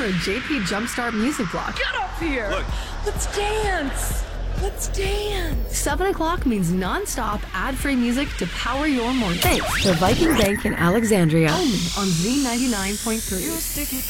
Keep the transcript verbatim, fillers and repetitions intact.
a J P Jumpstart music block. Get up here! Look. Let's dance! Let's dance! seven o'clock means non-stop ad-free music to power your morning. Thanks to Viking Bank in Alexandria. Only on Z ninety-nine point three.